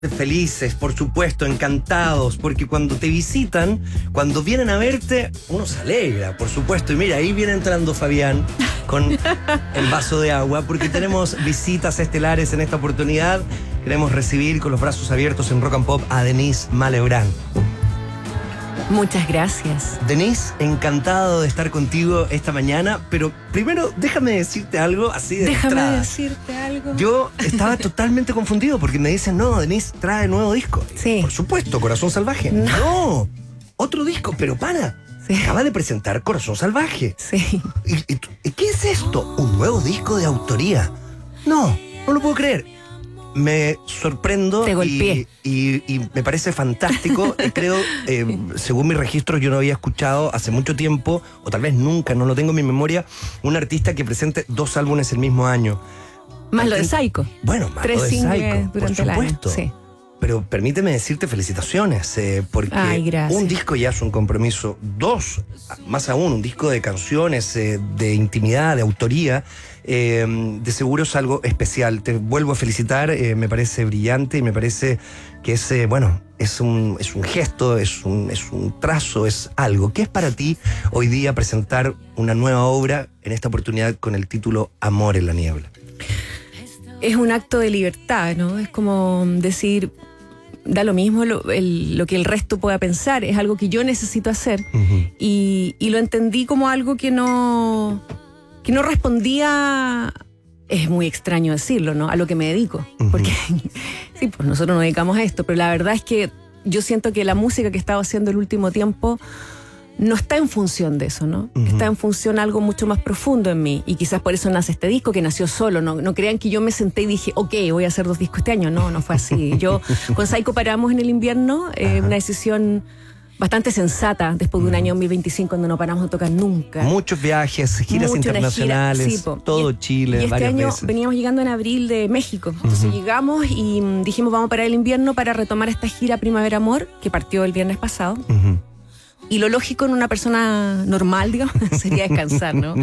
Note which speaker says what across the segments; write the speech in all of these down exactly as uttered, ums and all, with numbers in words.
Speaker 1: Felices, por supuesto, encantados, porque cuando te visitan, cuando vienen a verte, uno se alegra, por supuesto. Y mira, ahí viene entrando Fabián con el vaso de agua, porque tenemos visitas estelares en esta oportunidad. Queremos recibir con los brazos abiertos en Rock and Pop a Denise Malebran.
Speaker 2: Muchas gracias.
Speaker 1: Denise, encantado de estar contigo esta mañana, pero primero déjame decirte algo así de
Speaker 2: Déjame
Speaker 1: entrada.
Speaker 2: decirte algo.
Speaker 1: Yo estaba totalmente confundido porque me dicen, no, Denise trae nuevo disco.
Speaker 2: Sí.
Speaker 1: Por supuesto, Corazón Salvaje.
Speaker 2: No.
Speaker 1: No, otro disco, pero para.
Speaker 2: Sí.
Speaker 1: Acaba de presentar Corazón Salvaje.
Speaker 2: Sí.
Speaker 1: ¿Y, y, y qué es esto? ¿Un nuevo disco de autoría? No, no lo puedo creer. Me sorprendo
Speaker 2: Te golpeé.
Speaker 1: y, y, y me parece fantástico. Creo, eh, según mis registros, yo no había escuchado hace mucho tiempo, o tal vez nunca, no lo tengo en mi memoria, un artista que presente dos álbumes el mismo año.
Speaker 2: Más lo de Psycho.
Speaker 1: Bueno, más
Speaker 2: Tres
Speaker 1: lo de
Speaker 2: singles
Speaker 1: Psycho,
Speaker 2: durante
Speaker 1: por
Speaker 2: el año.
Speaker 1: supuesto.
Speaker 2: Sí.
Speaker 1: Pero permíteme decirte felicitaciones, eh, porque
Speaker 2: Ay, gracias.
Speaker 1: un disco ya es un compromiso. Dos, más aún, un disco de canciones, eh, de intimidad, de autoría, eh, de seguro es algo especial. Te vuelvo a felicitar, eh, me parece brillante y me parece que es, eh, bueno, es un, es un gesto, es un, es un trazo, es algo. ¿Qué es para ti hoy día presentar una nueva obra, en esta oportunidad con el título Amor en la Niebla?
Speaker 2: Es un acto de libertad, ¿no? Es como decir, da lo mismo lo, el, lo que el resto pueda pensar, es algo que yo necesito hacer.
Speaker 1: Uh-huh.
Speaker 2: y, y lo entendí como algo que no, que no respondía, es muy extraño decirlo, ¿no? A lo que me dedico.
Speaker 1: Uh-huh.
Speaker 2: Porque sí, pues nosotros nos dedicamos a esto, pero la verdad es que yo siento que la música que he estado haciendo el último tiempo no está en función de eso, ¿no? Uh-huh. Está en función de algo mucho más profundo en mí. Y quizás por eso nace este disco, que nació solo. No, no crean que yo me senté y dije, ok, voy a hacer dos discos este año. No, no fue así. Yo con Psycho paramos en el invierno, eh, una decisión bastante sensata después de un año dos mil veinticinco donde no paramos de tocar nunca.
Speaker 1: Muchos viajes, giras
Speaker 2: Mucho
Speaker 1: internacionales,
Speaker 2: gira, sí, po.
Speaker 1: todo
Speaker 2: y,
Speaker 1: Chile,
Speaker 2: y este
Speaker 1: varias
Speaker 2: año
Speaker 1: veces.
Speaker 2: Veníamos llegando en abril de México. Entonces uh-huh. llegamos y mm, dijimos vamos a parar el invierno para retomar esta gira Primavera Amor, que partió el viernes pasado.
Speaker 1: Uh-huh.
Speaker 2: Y lo lógico en una persona normal, digamos, sería descansar, ¿no?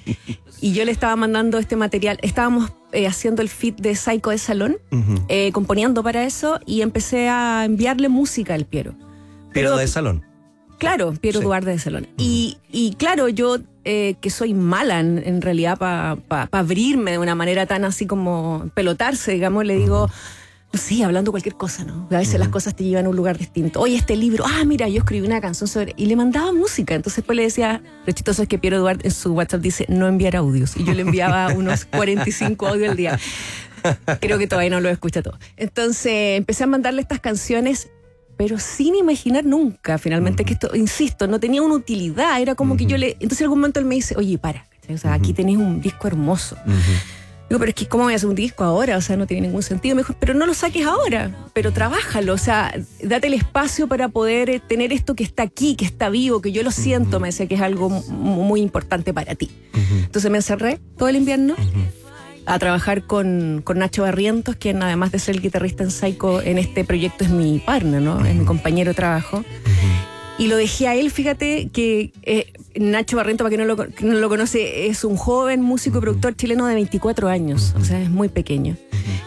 Speaker 2: Y yo le estaba mandando este material. Estábamos eh, haciendo el feat de Psycho de Salón, uh-huh. eh, componiendo para eso, y empecé a enviarle música al Piero.
Speaker 1: Piero
Speaker 2: Pero,
Speaker 1: de Salón.
Speaker 2: Claro, Piero
Speaker 1: Sí.
Speaker 2: Duarte de Salón.
Speaker 1: Uh-huh.
Speaker 2: Y, y claro, yo eh, que soy mala en, en realidad para pa, pa abrirme de una manera tan así como pelotarse, digamos, le digo... Uh-huh. No sé, hablando cualquier cosa, ¿no? A veces uh-huh. las cosas te llevan a un lugar distinto. Oye, este libro, ah, mira, yo escribí una canción sobre... Y le mandaba música. Entonces después le decía, lo chistoso es que Piero Duarte en su WhatsApp dice, no enviar audios. Y yo le enviaba unos cuarenta y cinco audios al día. Creo que todavía no lo escucha todo. Entonces empecé a mandarle estas canciones, pero sin imaginar nunca, finalmente, uh-huh. que esto, insisto, no tenía una utilidad. Era como uh-huh. que yo le... Entonces en algún momento él me dice, oye, para, ¿cachai? O sea, uh-huh. aquí tenés un disco hermoso. Uh-huh. Digo, pero es que ¿cómo voy a hacer un disco ahora? O sea, no tiene ningún sentido. Me dijo, pero no lo saques ahora, pero trabájalo. O sea, date el espacio para poder tener esto que está aquí, que está vivo, que yo lo siento. Uh-huh. Me decía que es algo muy importante para ti. Uh-huh. Entonces me encerré todo el invierno uh-huh. a trabajar con, con Nacho Barrientos, quien además de ser el guitarrista en Psycho, en este proyecto es mi partner, ¿no? Uh-huh. Es mi compañero de trabajo. Uh-huh. Y lo dejé a él, fíjate que eh, Nacho Barrientos, para quien no lo, que no lo conoce, es un joven músico y productor chileno de veinticuatro años, o sea, es muy pequeño.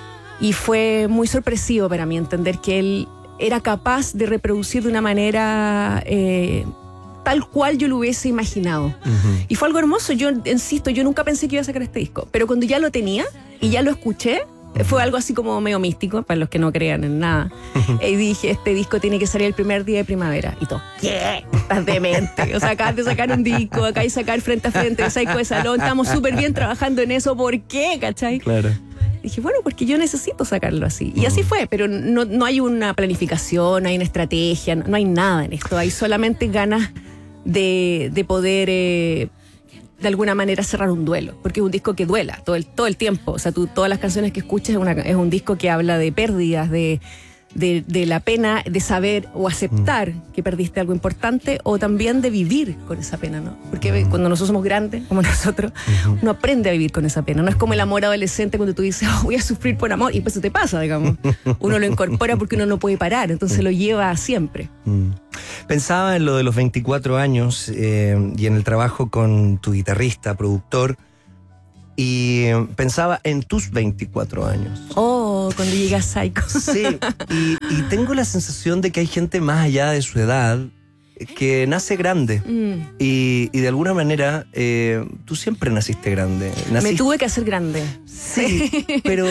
Speaker 2: Y fue muy sorpresivo para mí entender que él era capaz de reproducir de una manera eh, tal cual yo lo hubiese imaginado. Uh-huh. Y fue algo hermoso. Yo insisto, yo nunca pensé que iba a sacar este disco, pero cuando ya lo tenía y ya lo escuché, fue algo así como medio místico, para los que no crean en nada. Y dije, este disco tiene que salir el primer día de primavera. Y todo, ¿qué? Estás demente. O sea, acabas de sacar un disco, acá de sacar Frente a Frente, de Psycho de Salón. Estamos súper bien trabajando en eso. ¿Por qué? ¿Cachai?
Speaker 1: Claro.
Speaker 2: Dije, bueno, porque yo necesito sacarlo así. Y así fue, pero no, no hay una planificación, no hay una estrategia, no, no hay nada en esto. Hay solamente ganas de, de poder... Eh, de alguna manera cerrar un duelo, porque es un disco que duela todo el, todo el tiempo. O sea, tú todas las canciones que escuchas es, una, es un disco que habla de pérdidas, de, de, de la pena de saber o aceptar mm. que perdiste algo importante, o también de vivir con esa pena, ¿no? Porque mm. cuando nosotros somos grandes, como nosotros, mm-hmm. uno aprende a vivir con esa pena. No es como el amor adolescente cuando tú dices, oh, voy a sufrir por amor, y pues eso te pasa, digamos. Uno lo incorpora porque uno no puede parar, entonces lo lleva siempre.
Speaker 1: Mm. Pensaba en lo de los veinticuatro años eh, y en el trabajo con tu guitarrista, productor, y pensaba en tus veinticuatro años.
Speaker 2: Oh, cuando, cuando llegué a Psycho.
Speaker 1: Sí, y, y tengo la sensación de que hay gente más allá de su edad que nace grande. Mm. Y, y de alguna manera, eh, tú siempre naciste grande. Naciste...
Speaker 2: Me tuve que hacer grande.
Speaker 1: Sí, pero...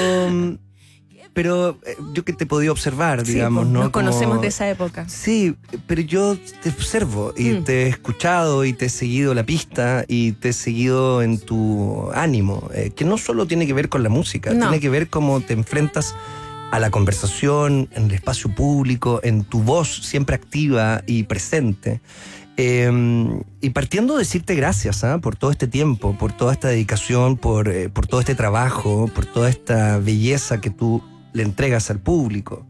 Speaker 1: Pero yo que te he podido observar,
Speaker 2: sí,
Speaker 1: digamos,
Speaker 2: pues,
Speaker 1: ¿no?
Speaker 2: Nos conocemos
Speaker 1: Como,
Speaker 2: de esa época.
Speaker 1: Sí, pero yo te observo y mm. te he escuchado y te he seguido la pista y te he seguido en tu ánimo, eh, que no solo tiene que ver con la música, no. tiene que ver cómo te enfrentas a la conversación, en el espacio público, en tu voz siempre activa y presente. Eh, y partiendo de decirte gracias ¿eh? por todo este tiempo, por toda esta dedicación, por, eh, por todo este trabajo, por toda esta belleza que tú le entregas al público.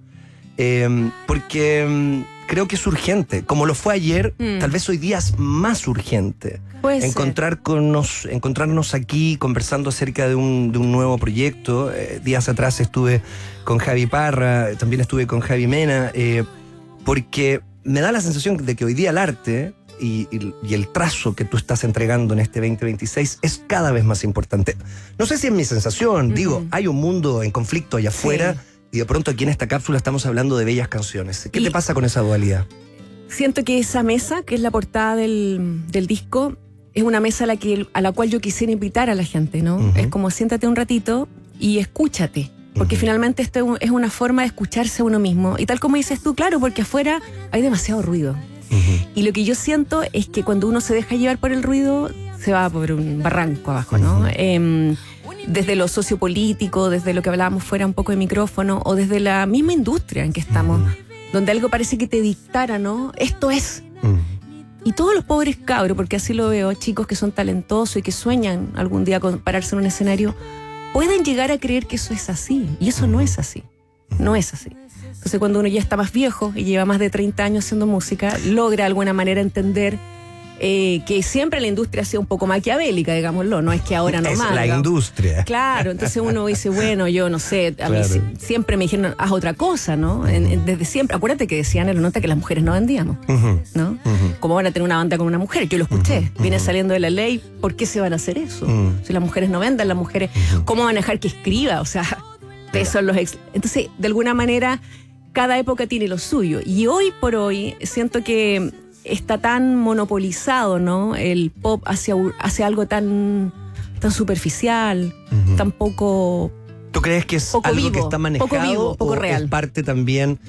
Speaker 1: Eh, porque eh, creo que es urgente. Como lo fue ayer, mm. tal vez hoy día es más urgente.
Speaker 2: Puede
Speaker 1: Encontrar con nos, encontrarnos aquí conversando acerca de un, de un nuevo proyecto. Eh, días atrás estuve con Javi Parra, también estuve con Javi Mena, eh, porque me da la sensación de que hoy día el arte y, y, y el trazo que tú estás entregando en este veinte veintiséis es cada vez más importante. No sé si es mi sensación, uh-huh. digo, hay un mundo en conflicto allá afuera sí. y de pronto aquí en esta cápsula estamos hablando de bellas canciones. ¿Qué y te pasa con esa dualidad?
Speaker 2: Siento que esa mesa, que es la portada del, del disco, es una mesa a la, que, a la cual yo quisiera invitar a la gente, ¿no? Uh-huh. Es como siéntate un ratito y escúchate. Porque uh-huh. finalmente esto es una forma de escucharse a uno mismo. Y tal como dices tú, claro, porque afuera hay demasiado ruido. Uh-huh. Y lo que yo siento es que cuando uno se deja llevar por el ruido, se va por un barranco abajo, ¿no? Uh-huh. Eh, desde lo sociopolítico, desde lo que hablábamos fuera un poco de micrófono, o desde la misma industria en que estamos, uh-huh. donde algo parece que te dictara, ¿no? Esto es. Uh-huh. Y todos los pobres cabros, porque así lo veo, chicos que son talentosos y que sueñan algún día con pararse en un escenario, pueden llegar a creer que eso es así, y eso no es así, no es así. Entonces cuando uno ya está más viejo y lleva más de treinta años haciendo música, logra de alguna manera entender eh, que siempre la industria ha sido un poco maquiavélica, digámoslo, no es que ahora no
Speaker 1: es
Speaker 2: más.
Speaker 1: Es la
Speaker 2: digamos. industria. Claro,
Speaker 1: entonces
Speaker 2: uno dice, bueno, yo no sé, a claro. mí si, siempre me dijeron, haz otra cosa, ¿no? Uh-huh. en, en, desde siempre, acuérdate que decían en la nota que las mujeres no vendíamos, uh-huh. ¿no? Uh-huh. ¿Cómo van a tener una banda con una mujer? Yo lo escuché, uh-huh. viene saliendo de la ley, ¿por qué se van a hacer eso? Uh-huh. Si las mujeres no venden, las mujeres, uh-huh. ¿cómo van a dejar que escriba? O sea, de son los ex... Entonces, de alguna manera, cada época tiene lo suyo. Y hoy por hoy, siento que está tan monopolizado, ¿no? El pop hacia, hacia algo tan, tan superficial, uh-huh. tan poco...
Speaker 1: ¿Tú crees que es algo
Speaker 2: vivo,
Speaker 1: que está manejado
Speaker 2: poco vivo, poco
Speaker 1: o
Speaker 2: real.
Speaker 1: Es parte también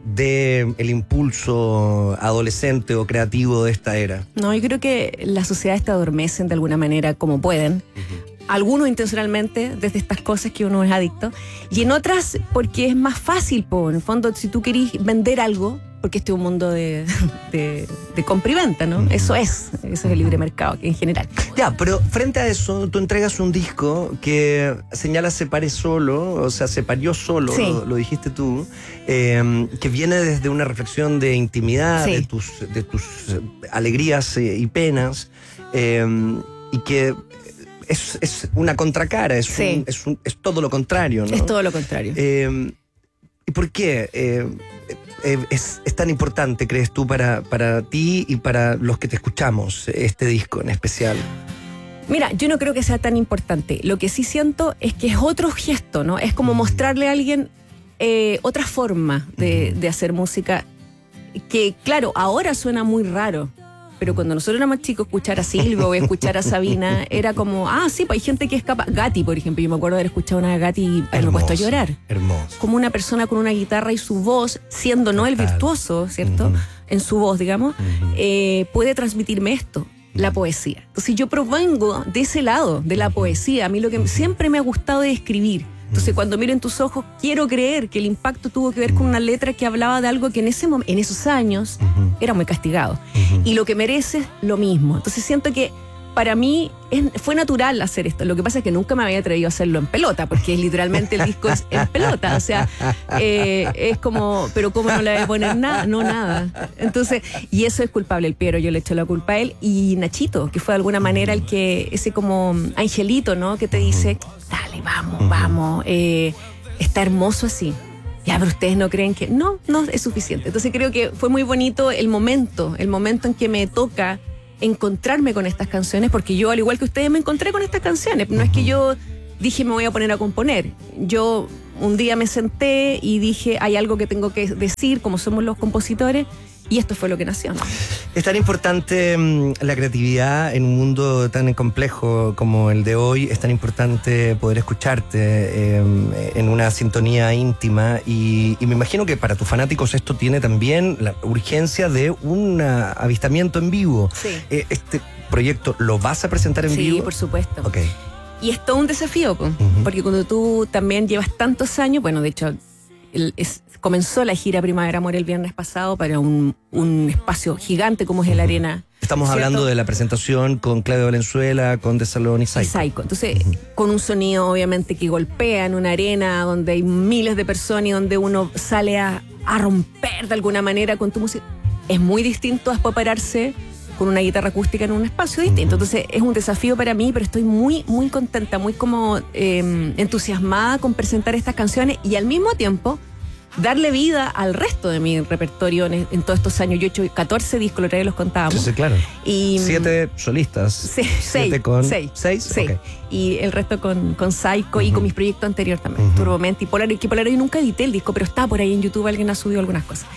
Speaker 1: del impulso adolescente o creativo de esta era?
Speaker 2: No, yo creo que las sociedades te adormecen de alguna manera como pueden. Uh-huh. Algunos intencionalmente, desde estas cosas que uno es adicto, y en otras porque es más fácil, po. En el fondo, si tú querís vender algo, porque este es un mundo de, de, de compra y venta, ¿no? Uh-huh. Eso es, eso es el libre mercado en general.
Speaker 1: Ya, pero frente a eso, tú entregas un disco que señala Se pare solo, o sea, se parió solo, sí. lo, lo dijiste tú, eh, que viene desde una reflexión de intimidad, sí. de, tus, de tus alegrías eh, y penas, eh, y que es, es una contracara, es, sí. un, es, un, es todo lo contrario, ¿no?
Speaker 2: Es todo lo contrario.
Speaker 1: Eh, ¿Y por qué eh, eh, es, es tan importante, crees tú, para, para ti y para los que te escuchamos, este disco en especial?
Speaker 2: Mira, yo no creo que sea tan importante. Lo que sí siento es que es otro gesto, ¿no? Es como mostrarle a alguien eh, otra forma de, uh-huh. de hacer música que, claro, ahora suena muy raro. Pero cuando nosotros éramos chicos, escuchar a Silvio o escuchar a Sabina era como, ah, sí, pues hay gente que es capaz. Gatti, por ejemplo, yo me acuerdo de haber escuchado una de Gatti y me he puesto a llorar.
Speaker 1: Hermoso.
Speaker 2: Como una persona con una guitarra y su voz, siendo no el virtuoso, ¿cierto? Uh-huh. En su voz, digamos, uh-huh. eh, puede transmitirme esto, la poesía. Entonces yo provengo de ese lado, de la poesía. A mí lo que siempre me ha gustado es escribir. Entonces cuando miro en tus ojos, quiero creer que el impacto tuvo que ver con una letra que hablaba de algo que en ese momento, en esos años, uh-huh. era muy castigado. Uh-huh. Y lo que mereces, lo mismo. Entonces siento que para mí es, fue natural hacer esto. Lo que pasa es que nunca me había atrevido a hacerlo en pelota, porque literalmente el disco es en pelota. O sea, eh, es como, pero ¿cómo no le voy a poner nada? No, nada. Entonces, y eso es culpable el Piero, yo le echo la culpa a él. Y Nachito, que fue de alguna manera el que, ese como angelito, ¿no? Que te dice, dale, vamos, uh-huh. vamos. Eh, está hermoso así. Ya, pero ustedes no creen que... No, no es suficiente. Entonces creo que fue muy bonito el momento, el momento en que me toca encontrarme con estas canciones, porque yo, al igual que ustedes, me encontré con estas canciones. No es que yo dije me voy a poner a componer. Yo un día me senté y dije, hay algo que tengo que decir, como somos los compositores, y esto fue lo que nació, ¿no?
Speaker 1: Es tan importante mmm, la creatividad en un mundo tan complejo como el de hoy. Es tan importante poder escucharte eh, en una sintonía íntima y, y me imagino que para tus fanáticos esto tiene también la urgencia de un avistamiento en vivo.
Speaker 2: Sí.
Speaker 1: Eh, este proyecto, ¿lo vas a presentar en
Speaker 2: sí,
Speaker 1: vivo?
Speaker 2: Sí, por supuesto.
Speaker 1: Ok.
Speaker 2: Y es todo un desafío, po, uh-huh. porque cuando tú también llevas tantos años, bueno, de hecho... El, es, comenzó la gira Primavera Amor el viernes pasado para un, un espacio gigante como es el Arena.
Speaker 1: Estamos ¿cierto? Hablando de la presentación con Claudio Valenzuela, con De Salón y Saico.
Speaker 2: Y Saico. Entonces, uh-huh. con un sonido obviamente que golpea en una arena donde hay miles de personas y donde uno sale a, a romper de alguna manera con tu música. Es muy distinto a después pararse con una guitarra acústica en un espacio distinto. Entonces es un desafío para mí, pero estoy muy, muy contenta, muy como eh, entusiasmada con presentar estas canciones y al mismo tiempo darle vida al resto de mi repertorio en, en todos estos años. Yo he hecho catorce discos, lo otro día los contábamos.
Speaker 1: Sí, sí, claro.
Speaker 2: Y,
Speaker 1: Siete solistas.
Speaker 2: Sí,
Speaker 1: Siete
Speaker 2: seis,
Speaker 1: con...
Speaker 2: Seis.
Speaker 1: ¿Seis?
Speaker 2: Seis.
Speaker 1: Okay.
Speaker 2: Y el resto con, con Saico uh-huh. y con mis proyectos anteriores también. Uh-huh. Turbomenta y Polar. Que Polar yo nunca edité el disco, pero está por ahí en YouTube, alguien ha subido algunas cosas.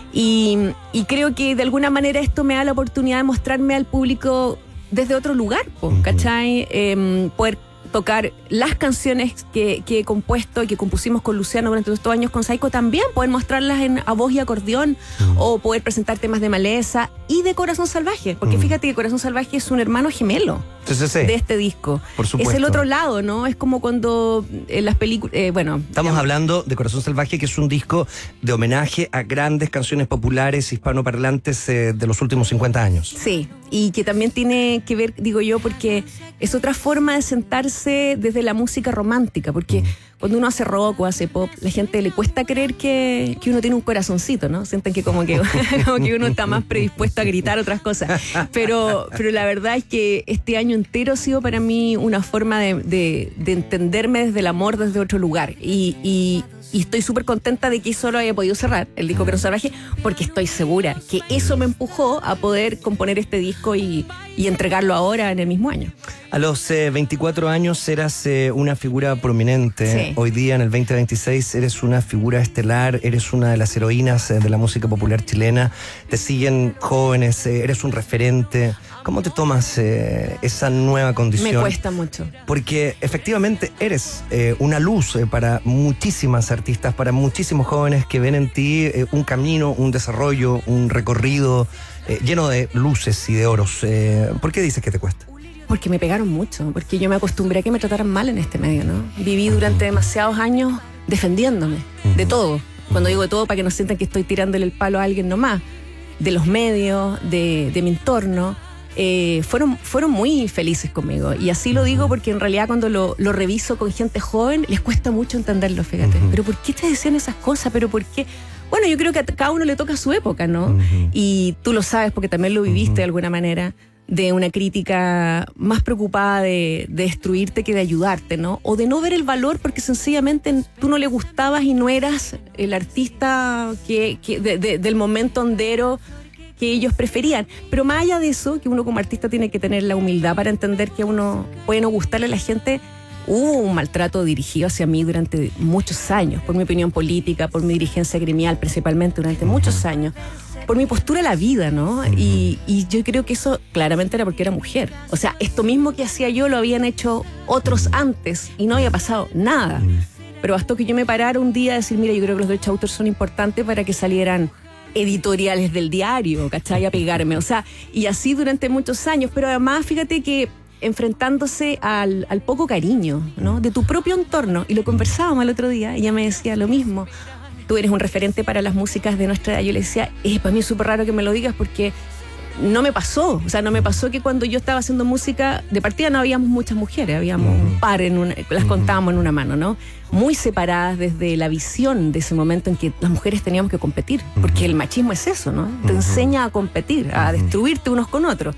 Speaker 2: Y, y creo que de alguna manera esto me da la oportunidad de mostrarme al público desde otro lugar, po, uh-huh. ¿cachai? Eh, poder tocar las canciones que, que he compuesto y que compusimos con Luciano durante estos años con Saico, también poder mostrarlas en, a voz y acordeón, uh-huh. o poder presentar temas de Maleza y de Corazón Salvaje, porque uh-huh. fíjate que Corazón Salvaje es un hermano gemelo sí, sí, sí. de este disco.
Speaker 1: Por supuesto.
Speaker 2: Es el otro lado, ¿no? Es como cuando en las películas, eh, bueno...
Speaker 1: Estamos digamos, hablando de Corazón Salvaje, que es un disco de homenaje a grandes canciones populares hispanoparlantes eh, de los últimos cincuenta años.
Speaker 2: Sí, y que también tiene que ver, digo yo, porque es otra forma de sentarse desde la música romántica, porque mm. cuando uno hace rock o hace pop, la gente le cuesta creer que, que uno tiene un corazoncito, ¿no? Sienten que como, que como que uno está más predispuesto a gritar otras cosas. Pero, pero la verdad es que este año entero ha sido para mí una forma de, de, de entenderme desde el amor desde otro lugar. Y, y, y estoy súper contenta de que eso lo haya podido cerrar, el disco Corazón Salvaje, porque estoy segura que eso me empujó a poder componer este disco y, y entregarlo ahora en el mismo año.
Speaker 1: A los eh, veinticuatro años eras eh, una figura prominente. Sí. Hoy día, en el veinte veintiséis, eres una figura estelar, eres una de las heroínas eh, de la música popular chilena. Te siguen jóvenes, eh, eres un referente. ¿Cómo te tomas eh, esa nueva condición?
Speaker 2: Me cuesta mucho.
Speaker 1: Porque efectivamente eres eh, una luz eh, para muchísimas artistas, para muchísimos jóvenes que ven en ti eh, un camino, un desarrollo, un recorrido eh, lleno de luces y de oros. Eh, ¿Por qué dices que te cuesta?
Speaker 2: Porque me pegaron mucho, porque yo me acostumbré a que me trataran mal en este medio, ¿no? Viví durante demasiados años defendiéndome uh-huh. de todo. Cuando digo de todo, para que no sientan que estoy tirándole el palo a alguien nomás. De los medios, de, de mi entorno. Eh, fueron, fueron muy felices conmigo. Y así lo digo porque en realidad cuando lo, lo reviso con gente joven, les cuesta mucho entenderlo, fíjate. Uh-huh. ¿Pero por qué te decían esas cosas? ¿Pero por qué? Bueno, yo creo que a cada uno le toca su época, ¿no? Uh-huh. Y tú lo sabes porque también lo viviste uh-huh. de alguna manera, de una crítica más preocupada de, de destruirte que de ayudarte, ¿no? O de no ver el valor porque sencillamente tú no le gustabas y no eras el artista que, que de, de, del momento hondero que ellos preferían. Pero más allá de eso, que uno como artista tiene que tener la humildad para entender que uno puede no gustarle a la gente. Hubo un maltrato dirigido hacia mí durante muchos años, por mi opinión política, por mi dirigencia gremial principalmente durante uh-huh. muchos años, por mi postura a la vida, ¿no? Uh-huh. Y, y yo creo que eso claramente era porque era mujer. O sea, esto mismo que hacía yo lo habían hecho otros antes y no había pasado nada. Uh-huh. Pero bastó que yo me parara un día a decir, mira, yo creo que los derechos de autor son importantes para que salieran editoriales del diario, ¿cachai? A pegarme, o sea, y así durante muchos años, pero además fíjate que enfrentándose al, al poco cariño, ¿no? De tu propio entorno, y lo conversábamos el otro día, ella me decía lo mismo, tú eres un referente para las músicas de nuestra edad. Yo le decía, eh, para mí es súper raro que me lo digas porque no me pasó, o sea, no me pasó que cuando yo estaba haciendo música, de partida no habíamos muchas mujeres, habíamos uh-huh. un par, en una, las contábamos en una mano, ¿no? Muy separadas desde la visión de ese momento en que las mujeres teníamos que competir, porque el machismo es eso, ¿no? Te uh-huh. enseña a competir, a destruirte unos con otros.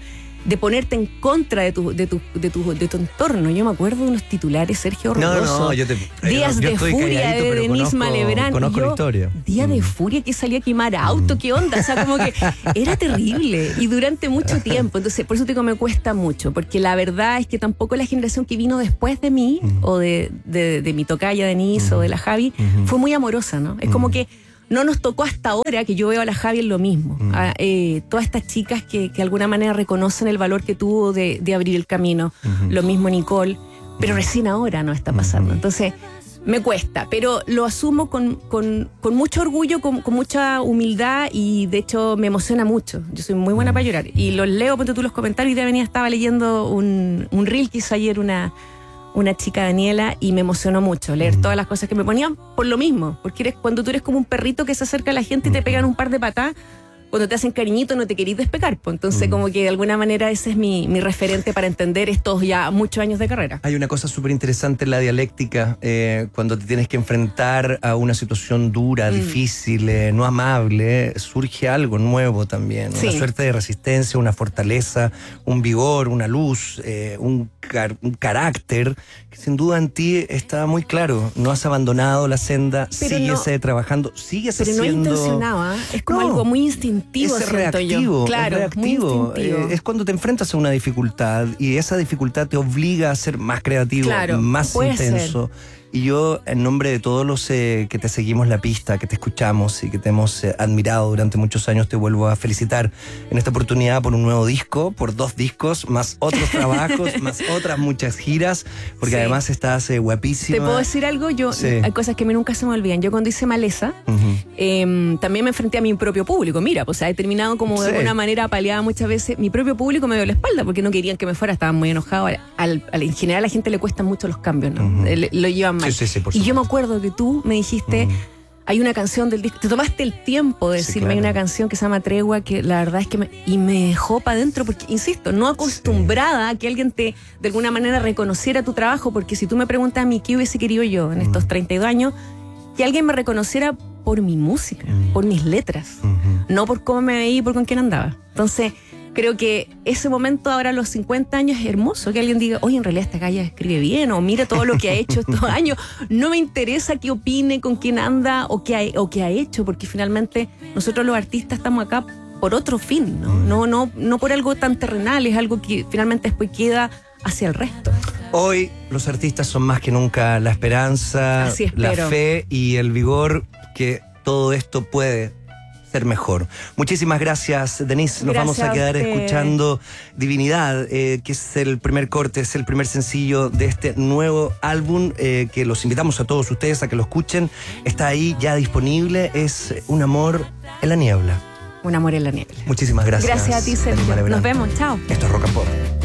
Speaker 2: de ponerte en contra de tu, de tu, de tu, de tu entorno. Yo me acuerdo de unos titulares, Sergio Horroroso.
Speaker 1: No, no, yo te,
Speaker 2: Días
Speaker 1: yo
Speaker 2: de furia de Denise Malebrán.
Speaker 1: Conozco
Speaker 2: yo,
Speaker 1: la historia.
Speaker 2: Día de furia que salía a quemar auto, qué onda. O sea, como que era terrible. Y durante mucho tiempo. Entonces, por eso te digo, me cuesta mucho. Porque la verdad es que tampoco la generación que vino después de mí, uh-huh. o de, de, de mi tocaya Denise, uh-huh. o de la Javi, uh-huh. fue muy amorosa, ¿no? Es uh-huh. como que no nos tocó hasta ahora que yo veo a la Javi en lo mismo. Mm. A, eh, todas estas chicas que, que de alguna manera reconocen el valor que tuvo de, de abrir el camino. Mm-hmm. Lo mismo Nicole. Pero recién ahora no está pasando. Mm-hmm. Entonces, me cuesta. Pero lo asumo con, con, con mucho orgullo, con, con mucha humildad y de hecho me emociona mucho. Yo soy muy buena mm. para llorar. Y los leo, ponte tú los comentarios. Y de venía estaba leyendo un, un reel que hizo ayer una... una chica, Daniela, y me emocionó mucho leer todas las cosas que me ponían por lo mismo, porque eres, cuando tú eres como un perrito que se acerca a la gente y te pegan un par de patadas, cuando te hacen cariñito no te querís despegar, pues entonces mm. como que de alguna manera ese es mi, mi referente para entender estos ya muchos años de carrera.
Speaker 1: Hay una cosa súper interesante en la dialéctica, eh, cuando te tienes que enfrentar a una situación dura, mm. difícil, eh, no amable, surge algo nuevo también, sí. una suerte de resistencia, una fortaleza, un vigor, una luz, eh, un, car- un carácter que sin duda en ti está muy claro. No has abandonado la senda, pero sigues no, trabajando, sigues
Speaker 2: pero
Speaker 1: haciendo...
Speaker 2: Pero no intencionaba, es como no. algo muy instintivo.
Speaker 1: Es reactivo,
Speaker 2: claro,
Speaker 1: es reactivo.
Speaker 2: Eh,
Speaker 1: es cuando te enfrentas a una dificultad y esa dificultad te obliga a ser más creativo,
Speaker 2: claro,
Speaker 1: más intenso. Ser. Y yo, en nombre de todos los eh, que te seguimos la pista, que te escuchamos y que te hemos eh, admirado durante muchos años, te vuelvo a felicitar en esta oportunidad por un nuevo disco, por dos discos, más otros trabajos, más otras muchas giras, porque sí. además estás eh, guapísima.
Speaker 2: ¿Te puedo decir algo? Yo sí. Hay cosas que a mí nunca se me olvidan. Yo cuando hice Maleza, uh-huh. eh, también me enfrenté a mi propio público. Mira, pues, o sea, he terminado como de sí. alguna manera apaleada muchas veces. Mi propio público me dio la espalda porque no querían que me fuera, estaban muy enojados. Al, al, en general a la gente le cuestan mucho los cambios, ¿no? Uh-huh. Le, lo llevan mal.
Speaker 1: Sí, sí, sí, por
Speaker 2: y yo me acuerdo que tú me dijiste, uh-huh. hay una canción del disco, te tomaste el tiempo de decirme, sí, claro. hay una canción que se llama Tregua, que la verdad es que me, y me dejó para adentro, porque, insisto, no acostumbrada sí. a que alguien te, de alguna manera, reconociera tu trabajo, porque si tú me preguntas a mí qué hubiese querido yo en uh-huh. estos treinta y dos años, que alguien me reconociera por mi música, uh-huh. por mis letras, uh-huh. no por cómo me veía y por con quién andaba. Entonces, creo que ese momento ahora a los cincuenta años es hermoso, que alguien diga, oye, en realidad esta galla escribe bien, o mira todo lo que ha hecho estos años, no me interesa qué opine, con quién anda o qué ha, o qué ha hecho, porque finalmente nosotros los artistas estamos acá por otro fin, ¿no? No, no, no por algo tan terrenal, es algo que finalmente después queda hacia el resto.
Speaker 1: Hoy los artistas son más que nunca la esperanza, la fe y el vigor que todo esto puede ser mejor. Muchísimas gracias, Denise. Nos
Speaker 2: gracias
Speaker 1: vamos a quedar
Speaker 2: a
Speaker 1: escuchando Divinidad, eh, que es el primer corte, es el primer sencillo de este nuevo álbum, eh, que los invitamos a todos ustedes a que lo escuchen. Está ahí ya disponible. Es Un amor en la niebla.
Speaker 2: Un amor en la niebla.
Speaker 1: Muchísimas gracias.
Speaker 2: Gracias a ti, Sergio. Nos vemos. Chao.
Speaker 1: Esto es Rock and Pop.